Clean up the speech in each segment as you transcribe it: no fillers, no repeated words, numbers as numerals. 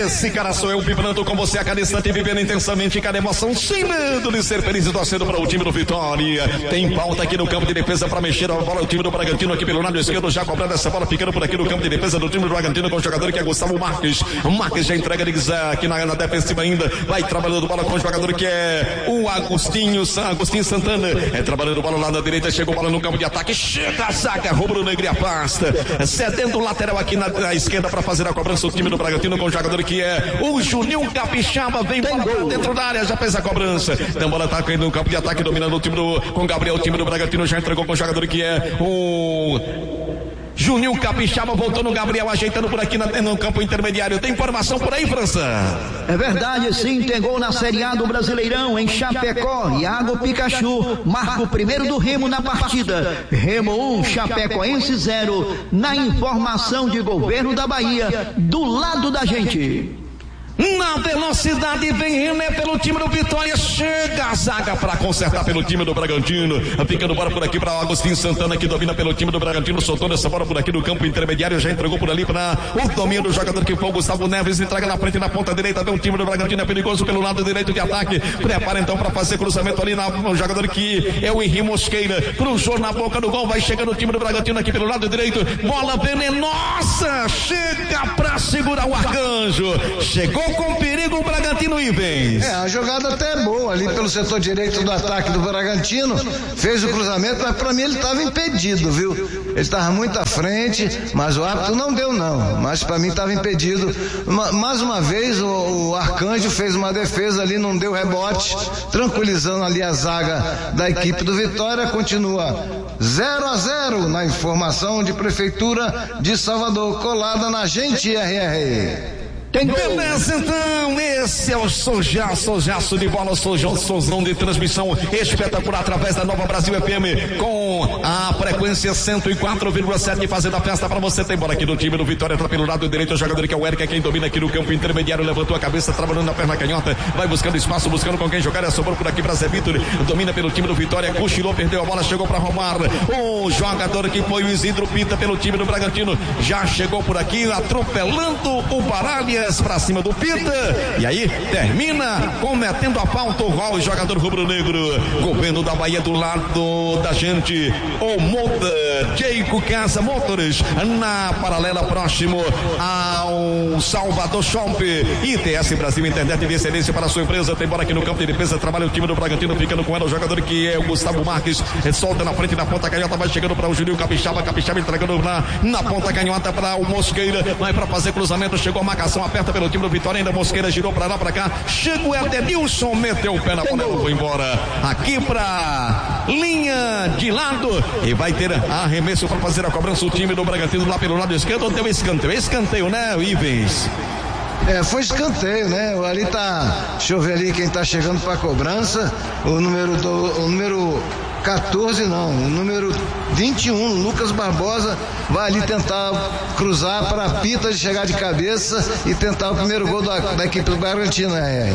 Esse cara sou eu, vibrando com você a cada instante, vivendo intensamente cada emoção, sem medo de ser feliz e torcendo para o time do Vitória. Tem pauta aqui no campo de defesa para mexer a bola, o time do Bragantino aqui pelo lado esquerdo, já cobrando essa bola, ficando por aqui no campo de defesa do time do Bragantino com o jogador que é Gustavo Marques. O Marques já entrega aqui na defensiva ainda, vai trabalhando bola com o jogador que é o Agostinho Santana, trabalhando bola lá na direita, chegou bola no campo de ataque, chega a zaga, rubro-negra e afasta, cedendo o lateral aqui na esquerda para fazer a cobrança, o time do Bragantino com o jogador que é o Juninho Capixaba, vem bola dentro da área, já fez a cobrança, tem bola tá caindo no campo de ataque, dominando o time com Gabriel, o time do Bragantino já entregou com o jogador que é o Juninho Capixaba, voltou no Gabriel, ajeitando por aqui no campo intermediário. Tem informação por aí, França? É verdade, sim, tem gol na Série A do Brasileirão, em Chapecó. Iago Pikachu marca o primeiro do Remo na partida. Remo 1, Chapecoense 0. Na informação de Governo da Bahia, do lado da gente. Na velocidade vem René pelo time do Vitória, chega a zaga para consertar pelo time do Bragantino, ficando bola por aqui para Agostinho Santana, que domina pelo time do Bragantino, soltou essa bola por aqui no campo intermediário, já entregou por ali para o domínio do jogador que foi o Gustavo Neves, entrega na frente, na ponta direita, vem o time do Bragantino, é perigoso pelo lado direito de ataque, prepara então para fazer cruzamento ali no jogador que é o Henri Mosqueira, cruzou na boca do gol, vai chegando o time do Bragantino aqui pelo lado direito, bola venenosa, chega para segurar o Arcanjo, chegou com perigo o Bragantino Ivens. A jogada até é boa ali pelo setor direito do ataque do Bragantino, fez o cruzamento, mas pra mim ele estava impedido, viu? Ele estava muito à frente, mas o árbitro não deu não, mas pra mim estava impedido. Mais uma vez o Arcanjo fez uma defesa ali, não deu rebote, tranquilizando ali a zaga da equipe do Vitória, continua 0-0 na informação de Prefeitura de Salvador, colada na gente RR. Beleza, então, esse é o sojaço de bola, sojão de transmissão espetacular através da Nova Brasil FM com a frequência 104,7, fazendo a festa pra você. Tem bola aqui do time do Vitória, tá pelo lado direito, o jogador que é o Eric, é quem domina aqui no campo intermediário, levantou a cabeça, trabalhando na perna canhota, vai buscando espaço, buscando com quem jogar, sobrou por aqui pra Zé Vitor, domina pelo time do Vitória, cochilou, perdeu a bola, chegou pra roubar, o jogador que foi o Isidro Pita pelo time do Bragantino, já chegou por aqui, atropelando o Baralha pra cima do Pita, e aí termina cometendo a falta o jogador rubro-negro. Governo da Bahia do lado da gente, o Moda Jeico Casa Motors, na paralela próximo ao Salvador Shop, ITS Brasil, internet de excelência para a sua empresa. Tem bola aqui no campo de defesa, trabalha o time do Bragantino, ficando com ela o jogador que é o Gustavo Marques, solta na frente da ponta canhota, vai chegando para o Juninho Capixaba entregando na ponta canhota para o Mosqueira, vai para fazer cruzamento, chegou a marcação aperta pelo time do Vitória, ainda Mosqueira girou pra lá, pra cá, chegou o Edenilson, meteu o pé na bola, foi embora, aqui pra linha de lado, e vai ter arremesso pra fazer a cobrança, o time do Bragantino lá pelo lado esquerdo, deu escanteio, né, Ivens? Foi escanteio, né? Ali tá, deixa eu ver ali quem tá chegando pra cobrança, o número 14 não, o número 21, Lucas Barbosa, vai ali tentar cruzar para a Pita de chegar de cabeça e tentar o primeiro gol da equipe do Bragantino.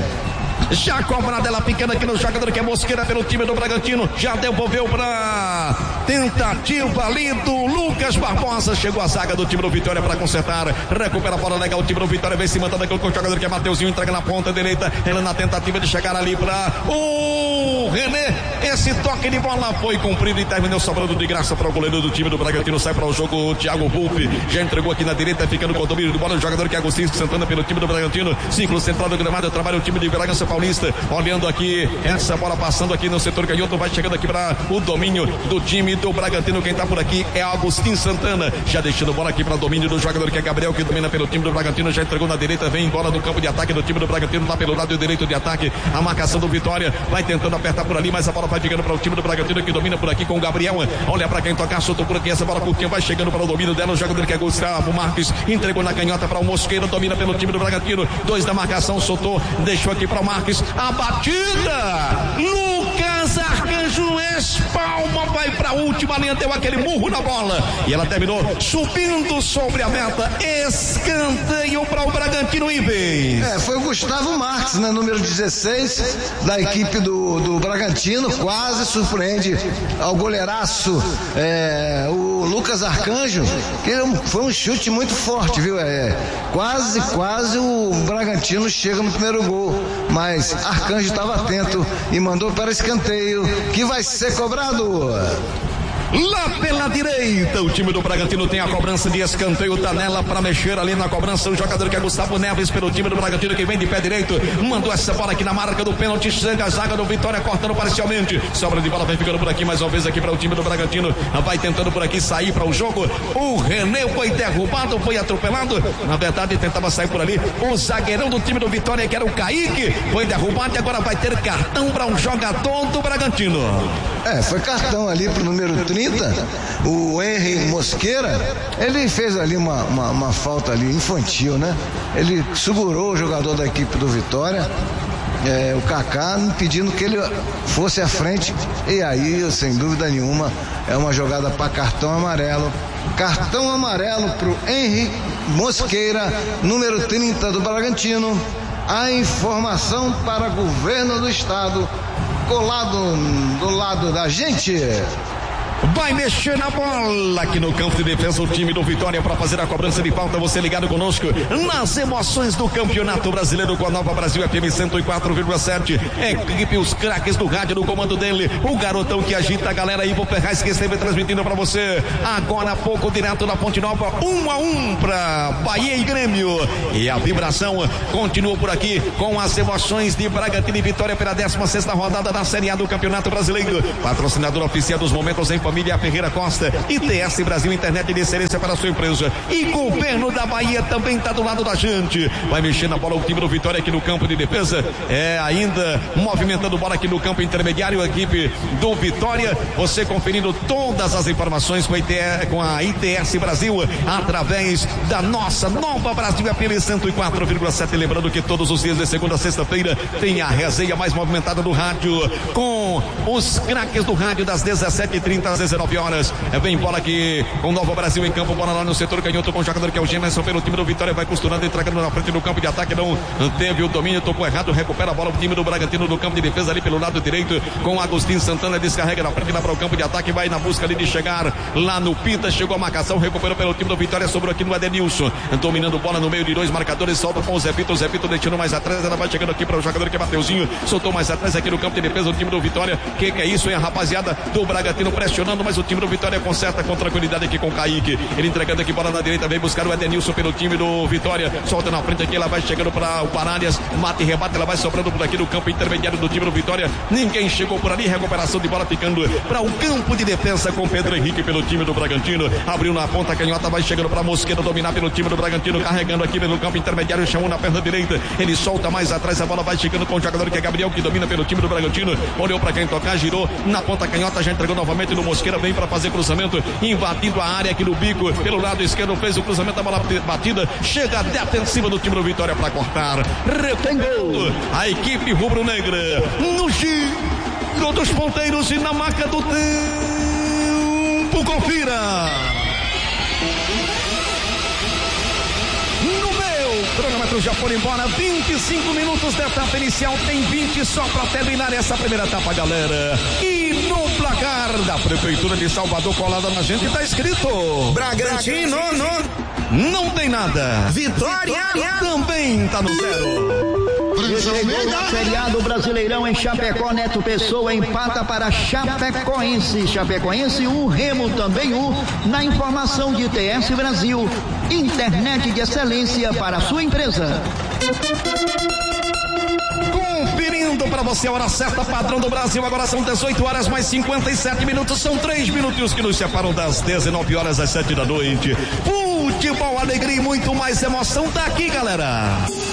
Já cobrada ela picando aqui no jogador que é Mosqueira pelo time do Bragantino, já devolveu pra tentativa ali do Lucas Barbosa, chegou a zaga do time do Vitória para consertar, recupera a bola legal, o time do Vitória vem se mantendo aqui com o jogador que é Mateuzinho, entrega na ponta direita, ela na tentativa de chegar ali para o René, esse toque de bola foi cumprido e terminou sobrando de graça para o goleiro do time do Bragantino, sai para o jogo o Thiago Volpe, já entregou aqui na direita, ficando com o domínio de bola, o jogador que é Agostinho Santana pelo time do Bragantino, ciclo central do gramado, trabalha o time de Bragança Paulista, olhando aqui, essa bola passando aqui no setor canhoto, vai chegando aqui para o domínio do time do Bragantino, quem tá por aqui é Agostinho Santana, já deixando bola aqui para domínio do jogador que é Gabriel, que domina pelo time do Bragantino, já entregou na direita, vem bola no campo de ataque do time do Bragantino, lá pelo lado direito de ataque, a marcação do Vitória, vai tentando apertar por ali, mas a bola vai ficando para o time do Bragantino, que domina por aqui com o Gabriel, olha para quem tocar, soltou por aqui, essa bola curtinha, vai chegando para o domínio dela, o jogador que é Gustavo Marques, entregou na canhota para o Mosqueira, domina pelo time do Bragantino, 2 da marcação, soltou, deixou aqui para o Marques, a batida, Lucas Arcanjo Arcanjo espalma, vai pra última linha, deu aquele murro na bola e ela terminou subindo sobre a meta. Escanteio para o Bragantino e vez. Foi o Gustavo Marques, né, número 16 da equipe do Bragantino, quase surpreende ao goleiraço o Lucas Arcanjo, que foi um chute muito forte, viu? Quase o Bragantino chega no primeiro gol, mas Arcanjo estava atento e mandou para escanteio, que vai ser cobrado. Lá pela direita, o time do Bragantino tem a cobrança de escanteio, tá nela para mexer ali na cobrança, o jogador que é Gustavo Neves pelo time do Bragantino, que vem de pé direito, mandou essa bola aqui na marca do pênalti, chega a zaga do Vitória cortando parcialmente, sobra de bola, vai ficando por aqui mais uma vez aqui para o time do Bragantino, vai tentando por aqui sair para o jogo, o René foi derrubado, foi atropelado, na verdade tentava sair por ali, o zagueirão do time do Vitória, que era o Kaique, foi derrubado e agora vai ter cartão para um jogador do Bragantino. Foi cartão ali pro número 30, o Henry Mosqueira, ele fez ali uma falta ali infantil, né? Ele segurou o jogador da equipe do Vitória, o Kaká, pedindo que ele fosse à frente, e aí, sem dúvida nenhuma, é uma jogada para cartão amarelo. Cartão amarelo pro Henry Mosqueira, número 30 do Bragantino. A informação para o governo do estado, colado do lado da gente. Vai mexer na bola aqui no campo de defesa o time do Vitória para fazer a cobrança de falta. Você ligado conosco nas emoções do Campeonato Brasileiro com a Nova Brasil FM 104,7. Equipe os craques do rádio no comando dele, o garotão que agita a galera, Ivo Ferraz, que esteve transmitindo para você agora há pouco direto da Fonte Nova, 1-1 para Bahia e Grêmio. E a vibração continua por aqui com as emoções de Bragantino e Vitória pela 16ª rodada da Série A do Campeonato Brasileiro. Patrocinador oficial dos momentos em família Ferreira Costa, ITS Brasil, internet de excelência para a sua empresa, e governo da Bahia também está do lado da gente. Vai mexer na bola o time do Vitória aqui no campo de defesa, ainda movimentando bola aqui no campo intermediário, a equipe do Vitória. Você conferindo todas as informações com a ITS Brasil através da nossa Nova Brasil FM 104,7. Lembrando que todos os dias de segunda a sexta-feira tem a resenha mais movimentada do rádio com os craques do rádio das 17h30 às 19 horas. Vem bola aqui com Nova Brasil em campo, bola lá no setor canhoto com o jogador que é o Gemerson pelo time do Vitória, vai costurando, entregando na frente do campo de ataque, não teve o domínio, tocou errado, recupera a bola o time do Bragantino do campo de defesa ali pelo lado direito com Agostinho Santana, descarrega na frente lá para o campo de ataque, vai na busca ali de chegar lá no Pita, chegou a marcação, recuperou pelo time do Vitória, sobrou aqui no Edenilson, dominando bola no meio de dois marcadores, solta com o Zé Vitor deixando mais atrás, ela vai chegando aqui para o jogador que é Mateuzinho, soltou mais atrás aqui no campo de defesa o time do Vitória, que é isso, hein, a rapaziada do Bragantino pressionando, mas o time do Vitória conserta com tranquilidade aqui com o Kaique, ele entregando aqui bola na direita, vem buscar o Edenilson pelo time do Vitória, solta na frente aqui, ela vai chegando para o Paralhas, mata e rebate, ela vai sobrando por aqui no campo intermediário do time do Vitória, ninguém chegou por ali, recuperação de bola ficando para o campo de defesa com Pedro Henrique pelo time do Bragantino, abriu na ponta canhota, vai chegando para Mosqueira dominar pelo time do Bragantino, carregando aqui pelo campo intermediário, chamou na perna direita, ele solta mais atrás, a bola vai chegando com o jogador que é Gabriel, que domina pelo time do Bragantino, olhou para quem tocar, girou na ponta canhota, já entregou novamente no Mosqueira, vem para fazer cruzamento, invadindo a área aqui no bico, pelo lado esquerdo, fez o cruzamento, a bola batida, chega a defensiva do time do Vitória para cortar, retendo a equipe rubro-negra no giro dos ponteiros e na marca do tempo, confira. O cronômetro já foi embora, 25 minutos da etapa inicial, tem 20 só para terminar essa primeira etapa, galera. E no placar da Prefeitura de Salvador, colada na gente, tá escrito Bragantino, não tem nada. Vitória também tá no zero. Feriado Brasileirão em Chapecó, Neto Pessoa empata para Chapecoense. Chapecoense 1, Remo também 1. Na informação de ITS Brasil, internet de excelência para a sua empresa. Conferindo para você a hora certa, padrão do Brasil. Agora são 18 horas mais 57 minutos. São 3 minutos que nos separam das 19 horas às 7 da noite. Futebol, alegria e muito mais emoção daqui, galera.